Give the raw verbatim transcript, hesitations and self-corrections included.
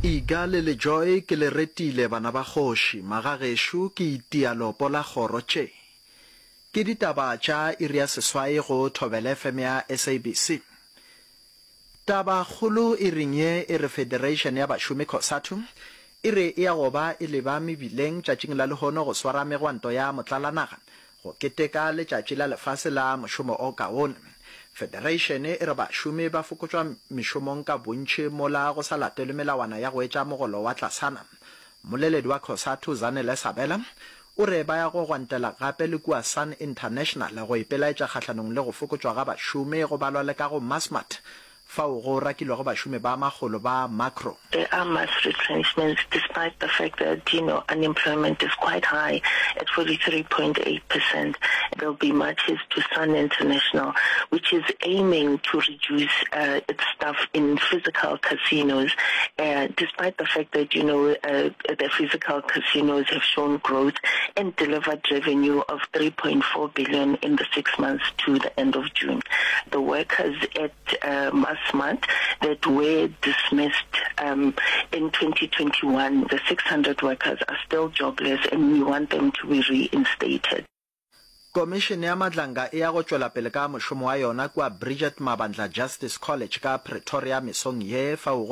Igale le joy ke le retile bana ba kgoši magagesho ke itialopo la kgoro tše. Ke ditaba tša iri ya seswai go Thobela F M ya S A B C. Taba kgolo e ring ye e re Federation ya Bašomi COSATU e re e ya go ba e leba mebileng tšatšing la lehono go swara megwanto ya motlalanaga go keteka letšatši la lefase la mošomo o kaone. Federation e re bašomi ba fokotšwa mešomong ka bontši mola go sa latelwe melawana ya go etša mogolo wa tlasana. Moleledi wa COSATU Zanele Sabela o re ba ya go gwantela gape le kua Sun International go ipelaetša kgatlhanong le go fokotšwa ga bašomi go balwa le ka go Massmart fao go rakilwe go bašomi ba magolo ba Macro. There are mass retrenchments despite the fact that, you know, unemployment is quite high at forty-three point eight percent. There will be marches to Sun International, which is aiming to reduce uh, its staff in physical casinos, uh, despite the fact that, you know, uh, the physical casinos have shown growth and delivered revenue of three point four billion in the six months to the end of June. The workers at uh, Massmart that were dismissed um, in twenty twenty-one, the six hundred workers are still jobless and we want them to be reinstated. Commission ya Madlanga e ya go tšwela pele ka mošomo wa yona kua Bridget Mabandla Justice College ka Pretoria mesong ye fao